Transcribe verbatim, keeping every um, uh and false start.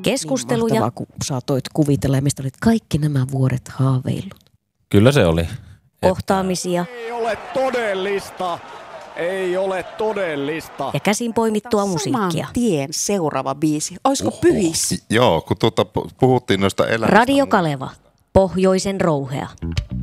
Keskusteluja. Niin mahtavaa, kun saatoit kuvitella, mistä olit kaikki nämä vuodet haaveillut. Kyllä se oli. Kohtaamisia. Ei ole todellista. Ei ole todellista. Ja käsin poimittua musiikkia. Saman tien seuraava biisi. Olisiko Oho. Pyhis? Joo, kun tuota, puhuttiin noista elämistä. Radio Kaleva. Pohjoisen rouhea.